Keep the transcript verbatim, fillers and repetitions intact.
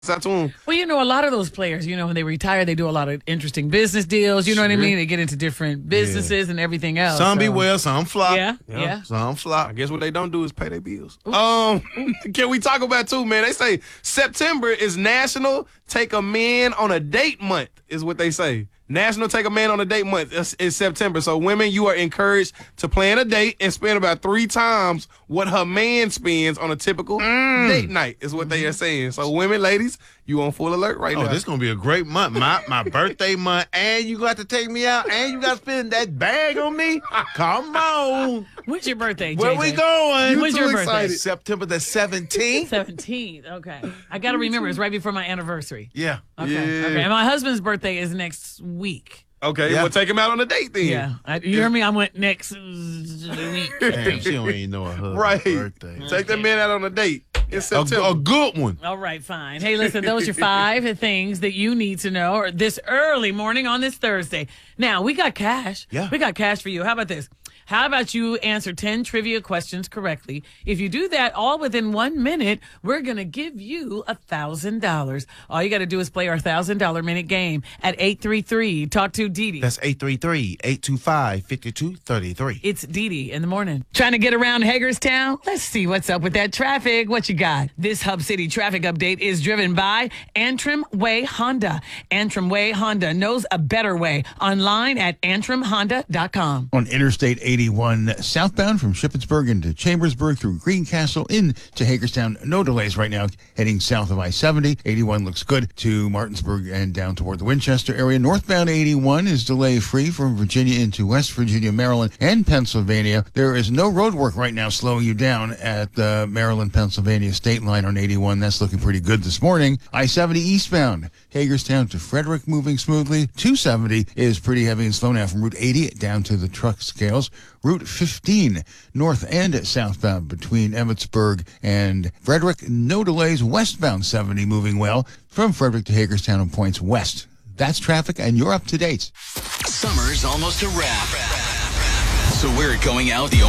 out to them. Well, you know, a lot of those players, you know, when they retire, they do a lot of interesting business deals. You know what I mean? They get into different businesses and everything else. Some be so. well, some flop. Yeah, yeah. Some flop. I guess what they don't do is pay their bills. Um, can we talk about too, man? They say September is National Take a Man on a Date Month, is what they say. National Take a Man on a Date Month is, is September. So women, you are encouraged to plan a date and spend about three times what her man spends on a typical mm. date night, is what they are saying. So women, ladies, you on full alert right oh, now. Oh, this is going to be a great month. My my birthday month, and you got to take me out, and you got to spend that bag on me? Come on. When's your birthday, Where J J? we going? When's your birthday? September the seventeenth. seventeenth, okay. I got to remember, it's right before my anniversary. Yeah. Okay, Yeah. okay. And my husband's birthday is next week. Okay, Yeah. we'll take him out on a date then. Yeah. I, you hear me? I went next week. Damn, she don't even know her husband's Right. birthday. Take that man out on a date. It's A, September. a good one. All right, fine. Hey, listen, those are five things that you need to know or this early morning on this Thursday. Now, we got cash. Yeah. We got cash for you. How about this? How about you answer ten trivia questions correctly? If you do that all within one minute, we're going to give you one thousand dollars. All you got to do is play our one thousand dollars minute game at eight three three. Talk to Dee Dee. That's eight three three, eight two five, five two three three. It's Dee Dee in the morning. Trying to get around Hagerstown? Let's see what's up with that traffic. What you got? This Hub City traffic update is driven by Antrim Way Honda. Antrim Way Honda knows a better way. Online at antrim honda dot com. On Interstate eighty-one southbound from Shippensburg into Chambersburg through Greencastle into Hagerstown. No delays right now heading south of I seventy. eighty-one looks good to Martinsburg and down toward the Winchester area. Northbound eighty-one is delay-free from Virginia into West Virginia, Maryland, and Pennsylvania. There is no road work right now slowing you down at the Maryland-Pennsylvania state line on eighty-one. That's looking pretty good this morning. I seventy eastbound, Hagerstown to Frederick moving smoothly. two seventy is pretty heavy and slow now from Route eighty down to the truck scales. Route fifteen, north and southbound between Emmitsburg and Frederick. No delays. Westbound seventy moving well from Frederick to Hagerstown and points west. That's traffic, and you're up to date. Summer's almost a wrap. So we're going out the